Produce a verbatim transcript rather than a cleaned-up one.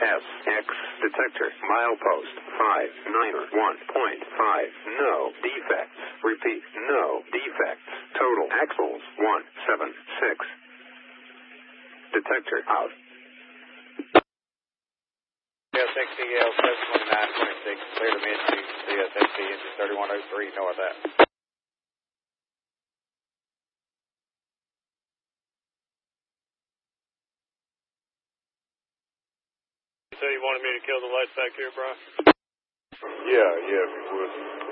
S X detector milepost five nine one point five. No defects. Repeat, no defects. Total axles one seven six. Detector out. C S X D L seven twenty-nine twenty-six, clear to mid-speed, C S X D engine thirty-one oh three, north that. So you wanted me to kill the lights back here, Brian? Yeah, yeah, if you would.